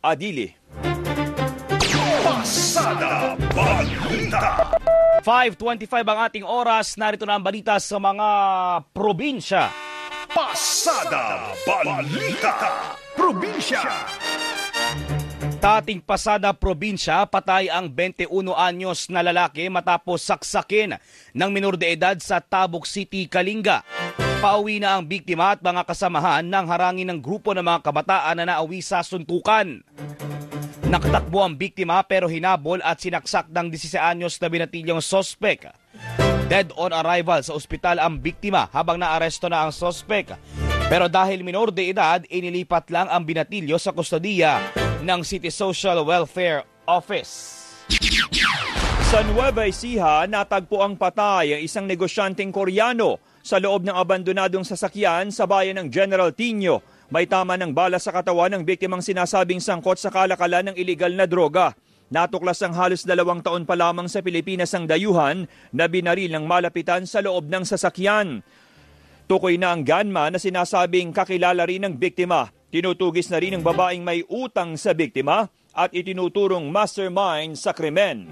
Adili. Pasada Balita. 5:25 ang ating oras. Narito na ang balita sa mga probinsya. Pasada Balita. Probinsya. Dating Pasada Probinsya, patay ang 21 anyos na lalaki matapos saksakin ng minor de edad sa Tabuk City, Kalinga. Pauwi na ang biktima at mga kasamahan nang harangin ng grupo ng mga kabataan na naawi sa suntukan. Nakatakbo ang biktima pero hinabol at sinaksak ng 16 anyos na binatilyong sospek. Dead on arrival sa ospital ang biktima habang naaresto na ang sospek. Pero dahil minor de edad, inilipat lang ang binatilyo sa kustodiya ng City Social Welfare Office. Sa Nueva Ecija, natagpo ang patay ang isang negosyanteng Koreano sa loob ng abandonadong sasakyan sa bayan ng General Tino. May tama ng bala sa katawan ng biktimang sinasabing sangkot sa kalakalan ng iligal na droga. Natuklas ang halos 2 taon pa lamang sa Pilipinas ang dayuhan na binaril ng malapitan sa loob ng sasakyan. Tukoy na ang gunman na sinasabing kakilala rin ng biktima. Tinutugis na rin ng babaeng may utang sa biktima at itinuturong mastermind sa krimen.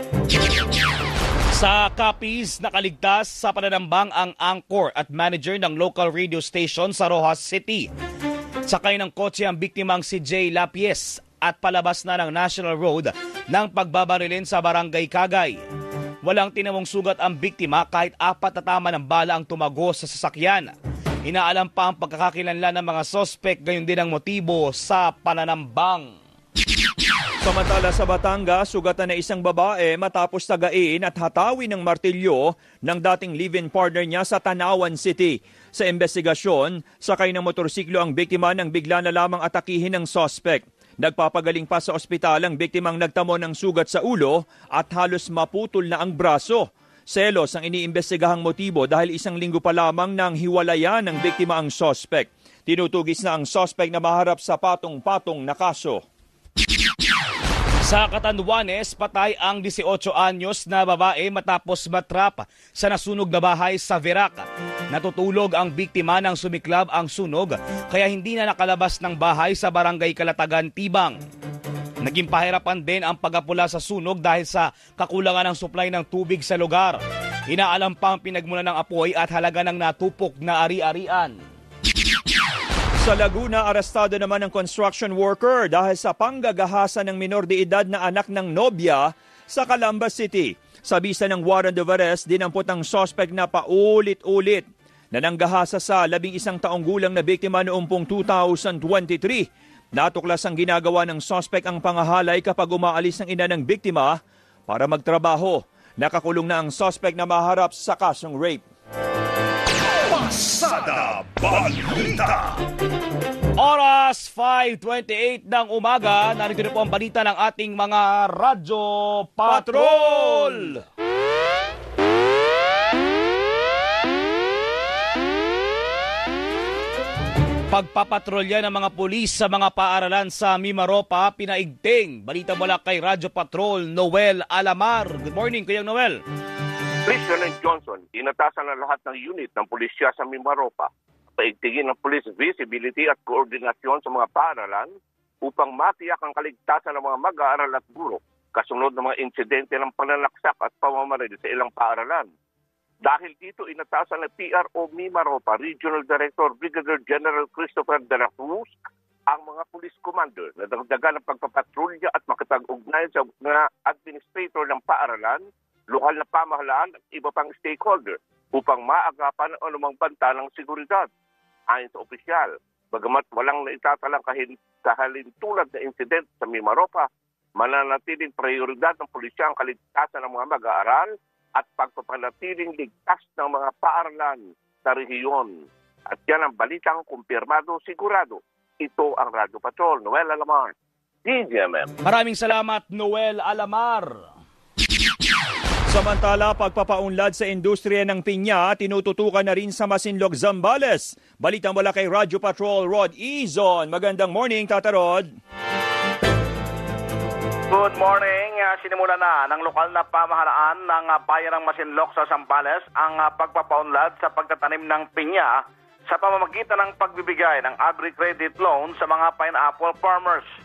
Sa Capiz, nakaligtas sa pananambang ang anchor at manager ng local radio station sa Rojas City. Sakay ng kotse ang biktimang si Jay Lapies at palabas na ng National Road ng pagbabarilin sa Barangay Kagay. Walang tinamong sugat ang biktima kahit 4 na tama ng bala ang tumago sa sasakyan. Inaalam pa ang pagkakakilanlan ng mga sospek, gayon din ang motibo sa pananambang. Samantala sa Batangas, sugatan na isang babae matapos tagain at hatawin ng martilyo ng dating live-in partner niya sa Tanawan City. Sa investigasyon, sakay ng motorsiklo ang biktima nang bigla na lamang atakihin ng sospek. Nagpapagaling pa sa ospital ang biktimang nagtamo ng sugat sa ulo at halos maputol na ang braso. Selos ang iniimbestigahang motibo dahil 1 linggo pa lamang nang hiwalayan ng biktima ang sospek. Tinutugis na ang sospek na maharap sa patong-patong na kaso. Sa Catanduanes, patay ang 18 anyos na babae matapos matrap sa nasunog na bahay sa Verac. Natutulog ang biktima nang sumiklab ang sunog kaya hindi na nakalabas ng bahay sa Barangay Kalatagan, Tibang. Naging pahirapan din ang pagapula sa sunog dahil sa kakulangan ng supply ng tubig sa lugar. Inaalam pa ang pinagmulan ng apoy at halaga ng natupok na ari-arian. Sa Laguna, arestado naman ang construction worker dahil sa panggagahasa ng minor de edad na anak ng nobya sa Calamba City. Sa bisa ng warrant of arrest, dinampot ang suspect na paulit-ulit na nanggahasa sa 11 taong gulang na biktima noong 2023. Natuklas ang ginagawa ng suspect ang pangahalay kapag umaalis ng ina ng biktima para magtrabaho. Nakakulong na ang suspect na maharap sa kasong rape. Pasada Balita. Oras 5:28 ng umaga. Narito na po ang balita ng ating mga Radyo Patrol. Pagpapatrolya ng mga pulis sa mga paaralan sa Mimaropa, pinaigting. Balita mula kay Radyo Patrol, Noel Alamar. Good morning, Kuya Noel. President Johnson, inatasan na lahat ng unit ng pulisya sa Mimaropa. Paigtingin ng police visibility at koordinasyon sa mga paaralan upang matiyak ang kaligtasan ng mga mag-aaral at guro kasunod ng mga insidente ng pananaksak at pamamaril sa ilang paaralan. Dahil dito, inatasan ng PRO Mimaropa Regional Director Brigadier General Christopher De La Cruz ang mga police commander na dagdagan ng pagpapatrolya at makipag-ugnayan sa mga administrator ng paaralan, lokal na pamahalaan at iba pang stakeholder upang maagapan ang anumang banta ng seguridad. Ayon sa opisyal, bagamat walang naitatalang kahalintulad na insidente sa Mimaropa, mananatiling prioridad ng pulisya ang kaligtasan ng mga mag-aaral at pagpapanatiling ligtas ng mga paaralan sa rehiyon. At yan ang balitang kumpirmado, sigurado. Ito ang Radyo Patrol, Noel Alamar, DZMM. Maraming salamat, Noel Alamar. Samantala, pagpapaunlad sa industriya ng pinya, tinututukan na rin sa Masinloc, Zambales. Balita mula kay Radyo Patrol, Rod Izon. Magandang morning, Tata Rod. Good morning. Sinimula na ng lokal na pamahalaan ng bayan ng Masinloc sa Zambales ang pagpapaunlad sa pagtatanim ng pinya sa pamamagitan ng pagbibigay ng agri-credit loan sa mga pineapple farmers.